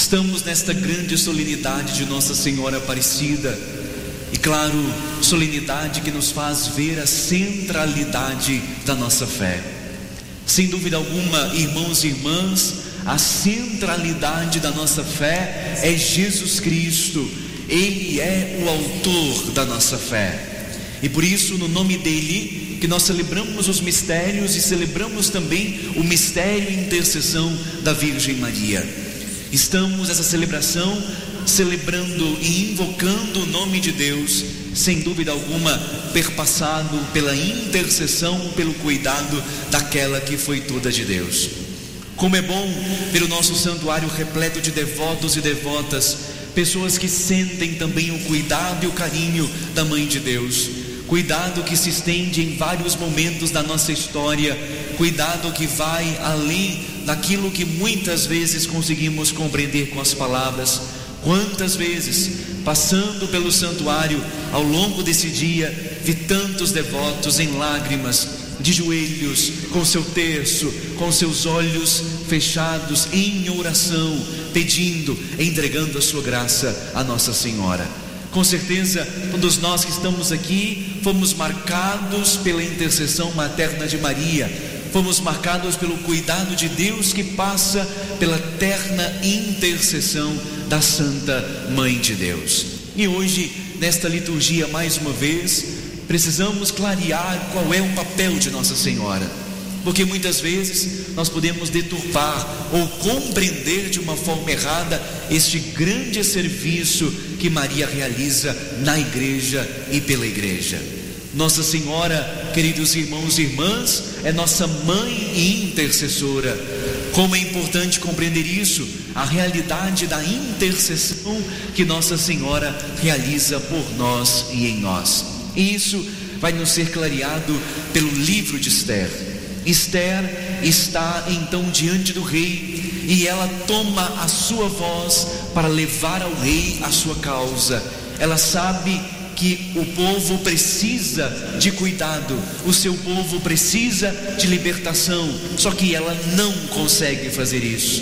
Estamos nesta grande solenidade de Nossa Senhora Aparecida, e claro, solenidade que nos faz ver a centralidade da nossa fé. Sem dúvida alguma, irmãos e irmãs, a centralidade da nossa fé é Jesus Cristo. Ele é o autor da nossa fé, e por isso, no nome dele, que nós celebramos os mistérios e celebramos também o mistério e intercessão da Virgem Maria. Estamos nessa celebração celebrando e invocando o nome de Deus, sem dúvida alguma perpassado pela intercessão, pelo cuidado daquela que foi toda de Deus. Como é bom ver o nosso santuário repleto de devotos e devotas, pessoas que sentem também o cuidado e o carinho da Mãe de Deus, cuidado que se estende em vários momentos da nossa história, cuidado que vai além daquilo que muitas vezes conseguimos compreender com as palavras. Quantas vezes, passando pelo santuário ao longo desse dia, vi tantos devotos em lágrimas, de joelhos, com seu terço, com seus olhos fechados, em oração, pedindo, entregando a sua graça a Nossa Senhora. Com certeza, todos nós que estamos aqui fomos marcados pela intercessão materna de Maria, fomos marcados pelo cuidado de Deus que passa pela terna intercessão da Santa Mãe de Deus. E hoje, nesta liturgia, mais uma vez, precisamos clarear qual é o papel de Nossa Senhora, porque muitas vezes nós podemos deturpar ou compreender de uma forma errada este grande serviço que Maria realiza na igreja e pela igreja. Nossa Senhora, queridos irmãos e irmãs, é nossa mãe e intercessora. Como é importante compreender isso, a realidade da intercessão que Nossa Senhora realiza por nós e em nós. E isso vai nos ser clareado pelo livro de Esther. Esther está então diante do rei e ela toma a sua voz para levar ao rei a sua causa. Ela sabe que o povo precisa de cuidado, o seu povo precisa de libertação, só que ela não consegue fazer isso.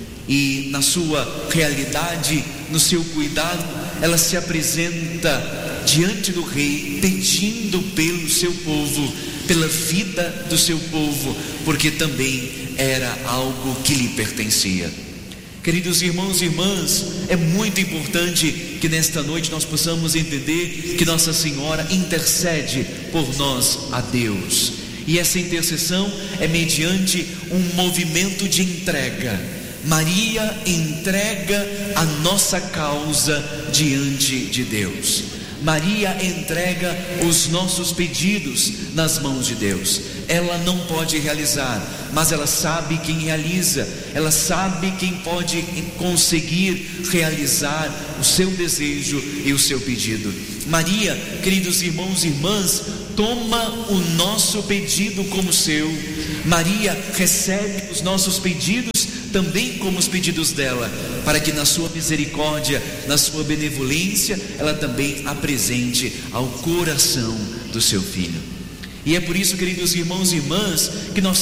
E na sua realidade, no seu cuidado, ela se apresenta diante do rei, pedindo pelo seu povo, pela vida do seu povo, porque também era algo que lhe pertencia. Queridos irmãos e irmãs, é muito importante que nesta noite nós possamos entender que Nossa Senhora intercede por nós a Deus, e essa intercessão é mediante um movimento de entrega. Maria entrega a nossa causa diante de Deus. Maria entrega os nossos pedidos nas mãos de Deus. Ela não pode realizar, mas ela sabe quem realiza, ela sabe quem pode conseguir realizar o seu desejo e o seu pedido. Maria, queridos irmãos e irmãs, toma o nosso pedido como seu. Maria recebe os nossos pedidos também como os pedidos dela, para que na sua misericórdia, na sua benevolência, ela também apresente ao coração do seu filho. E é por isso, queridos irmãos e irmãs, que nós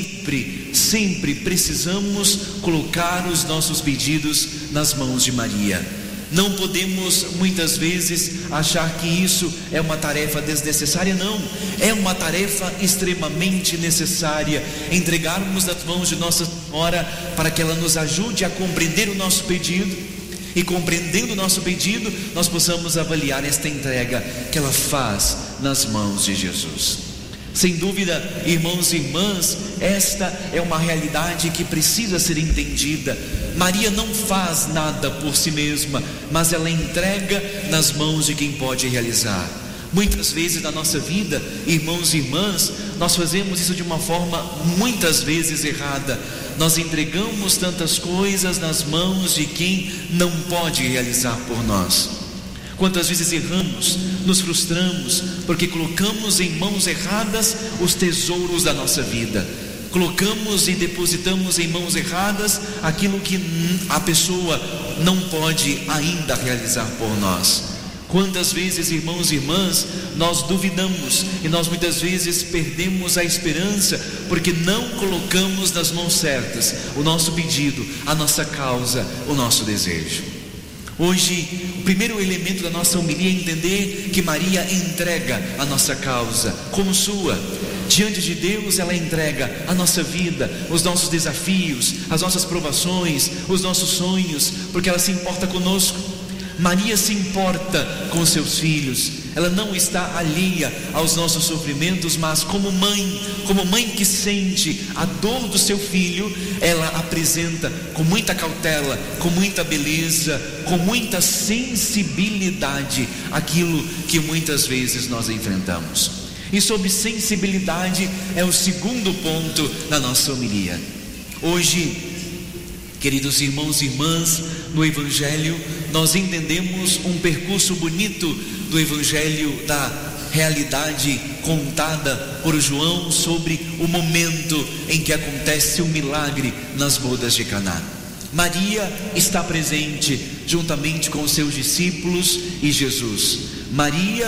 sempre precisamos colocar os nossos pedidos nas mãos de Maria. Não podemos muitas vezes achar que isso é uma tarefa desnecessária. Não, é uma tarefa extremamente necessária, entregarmos nas mãos de Nossa Senhora para que ela nos ajude a compreender o nosso pedido, e compreendendo o nosso pedido, nós possamos avaliar esta entrega que ela faz nas mãos de Jesus. Sem dúvida, irmãos e irmãs, esta é uma realidade que precisa ser entendida. Maria não faz nada por si mesma, mas ela entrega nas mãos de quem pode realizar. Muitas vezes na nossa vida, irmãos e irmãs, nós fazemos isso de uma forma muitas vezes errada. Nós entregamos tantas coisas nas mãos de quem não pode realizar por nós. Quantas vezes erramos, nos frustramos, porque colocamos em mãos erradas os tesouros da nossa vida. Colocamos e depositamos em mãos erradas aquilo que a pessoa não pode ainda realizar por nós. Quantas vezes, irmãos e irmãs, nós duvidamos e nós muitas vezes perdemos a esperança porque não colocamos nas mãos certas o nosso pedido, a nossa causa, o nosso desejo. Hoje, o primeiro elemento da nossa homilia é entender que Maria entrega a nossa causa como sua. Diante de Deus, ela entrega a nossa vida, os nossos desafios, as nossas provações, os nossos sonhos, porque ela se importa conosco. Maria se importa com seus filhos, ela não está alheia aos nossos sofrimentos, mas como mãe que sente a dor do seu filho, ela apresenta com muita cautela, com muita beleza, com muita sensibilidade aquilo que muitas vezes nós enfrentamos. E sobre sensibilidade é o segundo ponto da nossa homilia. Hoje, queridos irmãos e irmãs, no Evangelho nós entendemos um percurso bonito do Evangelho da realidade contada por João sobre o momento em que acontece o milagre nas bodas de Caná. Maria está presente juntamente com os seus discípulos e Jesus. Maria,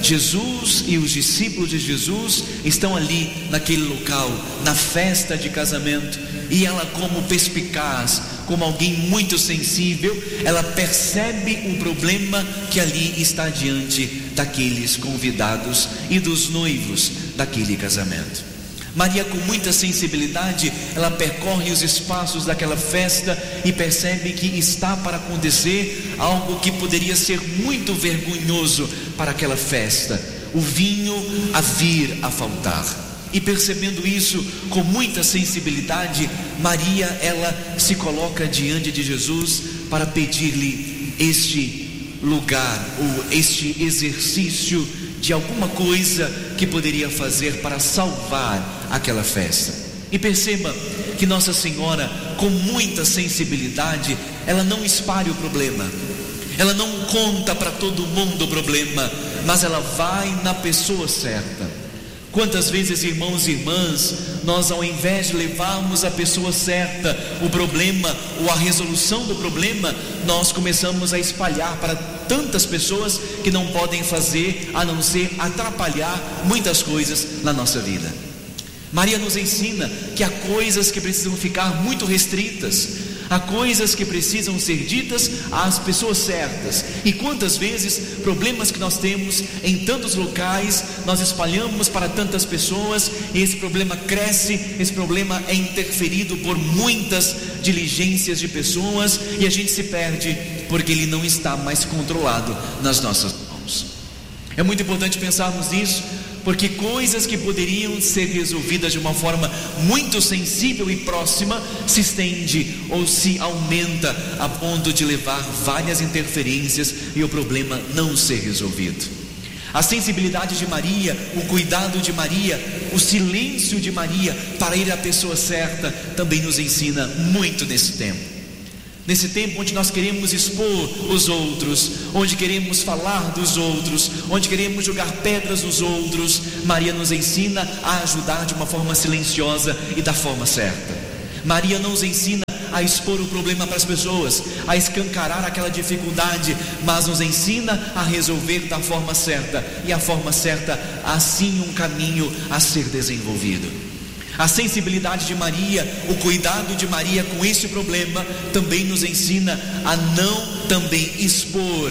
Jesus e os discípulos de Jesus estão ali naquele local, na festa de casamento, e ela, como perspicaz, como alguém muito sensível, ela percebe o problema que ali está diante daqueles convidados e dos noivos daquele casamento. Maria, com muita sensibilidade, ela percorre os espaços daquela festa e percebe que está para acontecer algo que poderia ser muito vergonhoso para aquela festa: o vinho a vir a faltar. E percebendo isso com muita sensibilidade, Maria, ela se coloca diante de Jesus para pedir-lhe este lugar, ou este exercício de alguma coisa que poderia fazer para salvar aquela festa. E perceba que Nossa Senhora, com muita sensibilidade, ela não espalha o problema, ela não conta para todo mundo o problema, mas ela vai na pessoa certa. Quantas vezes, irmãos e irmãs, nós, ao invés de levarmos a pessoa certa o problema ou a resolução do problema, nós começamos a espalhar para tantas pessoas que não podem fazer a não ser atrapalhar muitas coisas na nossa vida. Maria nos ensina que há coisas que precisam ficar muito restritas, há coisas que precisam ser ditas às pessoas certas. E quantas vezes problemas que nós temos em tantos locais, nós espalhamos para tantas pessoas, e esse problema cresce, esse problema é interferido por muitas diligências de pessoas, e a gente se perde porque ele não está mais controlado nas nossas mãos. É muito importante pensarmos nisso, porque coisas que poderiam ser resolvidas de uma forma muito sensível e próxima se estende ou se aumenta a ponto de levar várias interferências e o problema não ser resolvido. A sensibilidade de Maria, o cuidado de Maria, o silêncio de Maria para ir à pessoa certa também nos ensina muito nesse tempo. Nesse tempo onde nós queremos expor os outros, onde queremos falar dos outros, onde queremos jogar pedras nos outros, Maria nos ensina a ajudar de uma forma silenciosa e da forma certa. Maria não nos ensina a expor o problema para as pessoas, a escancarar aquela dificuldade, mas nos ensina a resolver da forma certa, e a forma certa, assim um caminho a ser desenvolvido. A sensibilidade de Maria, o cuidado de Maria com esse problema também nos ensina a não também expor,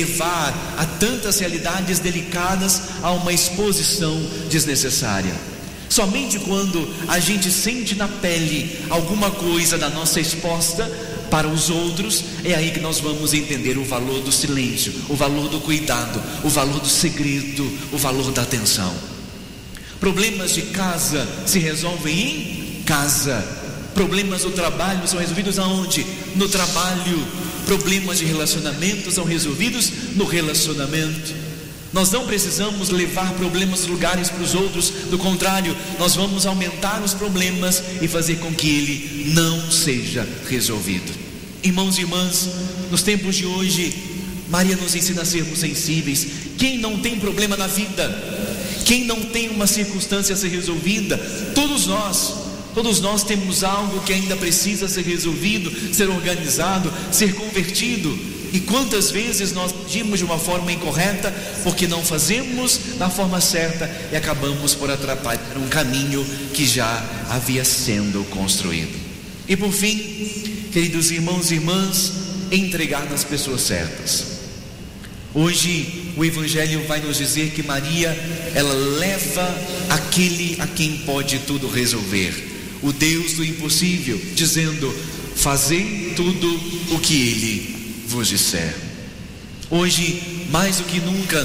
levar a tantas realidades delicadas a uma exposição desnecessária. Somente quando a gente sente na pele alguma coisa da nossa exposta para os outros, é aí que nós vamos entender o valor do silêncio, o valor do cuidado, o valor do segredo, o valor da atenção. Problemas de casa se resolvem em casa. Problemas do trabalho são resolvidos aonde? No trabalho. Problemas de relacionamento são resolvidos no relacionamento. Nós não precisamos levar problemas dos lugares para os outros, do contrário, nós vamos aumentar os problemas e fazer com que ele não seja resolvido. Irmãos e irmãs, nos tempos de hoje, Maria nos ensina a sermos sensíveis. Quem não tem problema na vida? Quem não tem uma circunstância a ser resolvida? Todos nós temos algo que ainda precisa ser resolvido, ser organizado, ser convertido. E quantas vezes nós agimos de uma forma incorreta porque não fazemos da forma certa e acabamos por atrapalhar um caminho que já havia sendo construído. E por fim, queridos irmãos e irmãs, entregar nas pessoas certas. Hoje o Evangelho vai nos dizer que Maria, ela leva aquele a quem pode tudo resolver, o Deus do impossível, dizendo: fazei tudo o que Ele vos disser. Hoje, mais do que nunca,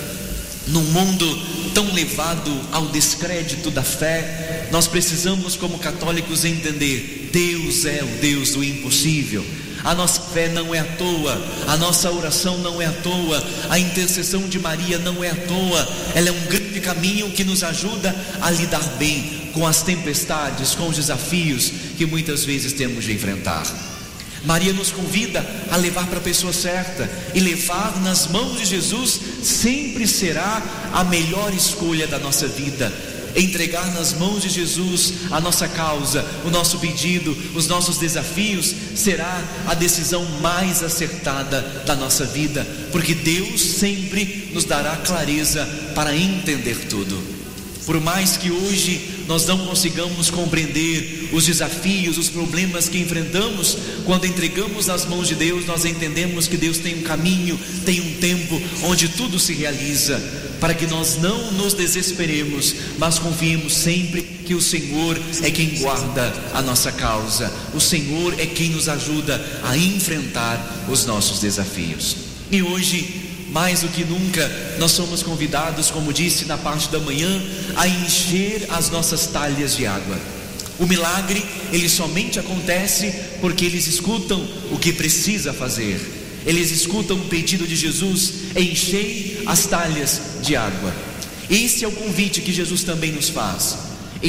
num mundo tão levado ao descrédito da fé, nós precisamos, como católicos, entender: Deus é o Deus do impossível. A nossa fé não é à toa, a nossa oração não é à toa, a intercessão de Maria não é à toa. Ela é um grande caminho que nos ajuda a lidar bem com as tempestades, com os desafios que muitas vezes temos de enfrentar. Maria nos convida a levar para a pessoa certa, e levar nas mãos de Jesus sempre será a melhor escolha da nossa vida. Entregar nas mãos de Jesus a nossa causa, o nosso pedido, os nossos desafios, será a decisão mais acertada da nossa vida, porque Deus sempre nos dará clareza para entender tudo. Por mais que hoje nós não consigamos compreender os desafios, os problemas que enfrentamos, quando entregamos nas mãos de Deus, nós entendemos que Deus tem um caminho, tem um tempo onde tudo se realiza, para que nós não nos desesperemos, mas confiemos sempre que o Senhor é quem guarda a nossa causa, o Senhor é quem nos ajuda a enfrentar os nossos desafios. E hoje, mais do que nunca, nós somos convidados, como disse na parte da manhã, a encher as nossas talhas de água. O milagre, ele somente acontece porque eles escutam o que precisa fazer. Eles escutam o pedido de Jesus: enchei as talhas de água. Esse é o convite que Jesus também nos faz: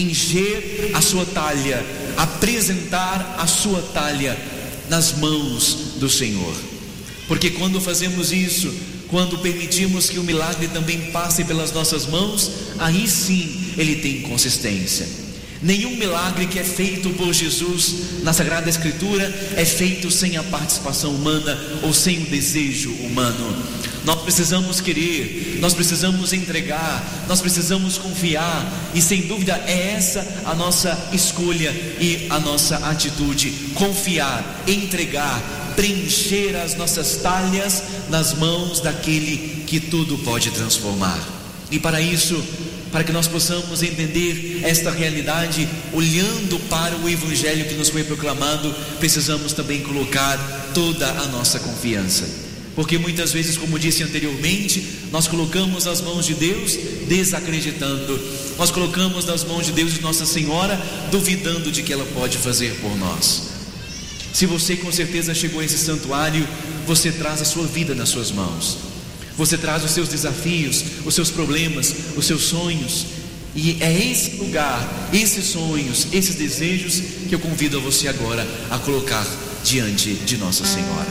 encher a sua talha, apresentar a sua talha nas mãos do Senhor. Porque quando fazemos isso, quando permitimos que o milagre também passe pelas nossas mãos, aí sim ele tem consistência. Nenhum milagre que é feito por Jesus na Sagrada Escritura é feito sem a participação humana ou sem o desejo humano. Nós precisamos querer, nós precisamos entregar, nós precisamos confiar, e sem dúvida é essa a nossa escolha e a nossa atitude: confiar, entregar, preencher as nossas talhas nas mãos daquele que tudo pode transformar. E para isso, para que nós possamos entender esta realidade, olhando para o Evangelho que nos foi proclamado, precisamos também colocar toda a nossa confiança. Porque muitas vezes, como disse anteriormente, nós colocamos nas mãos de Deus desacreditando, nós colocamos nas mãos de Deus e Nossa Senhora duvidando de que ela pode fazer por nós. Se você com certeza chegou a esse santuário, você traz a sua vida nas suas mãos, você traz os seus desafios, os seus problemas, os seus sonhos, e é esse lugar, esses sonhos, esses desejos que eu convido a você agora a colocar diante de Nossa Senhora.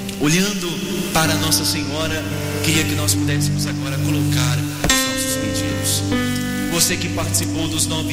Olhando para Nossa Senhora, queria que nós pudéssemos agora colocar os nossos pedidos. Você que participou dos 9